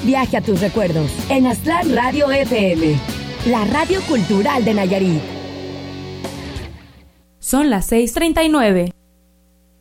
viaje a tus recuerdos en Aztlán Radio FM, la radio cultural de Nayarit. Son las 6:39.